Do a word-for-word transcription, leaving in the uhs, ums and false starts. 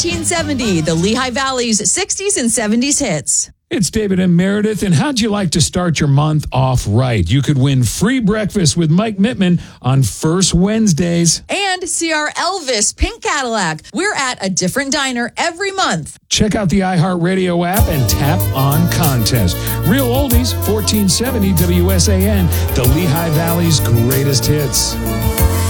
fourteen seventy, the Lehigh Valley's sixties and seventies hits. It's David and Meredith, and how'd you like to start your month off right? You could win free breakfast with Mike Mittman on First Wednesdays. And see our Elvis Pink Cadillac. We're at a different diner every month. Check out the iHeartRadio app and tap on contest. Real Oldies, fourteen seventy W S A N, the Lehigh Valley's greatest hits.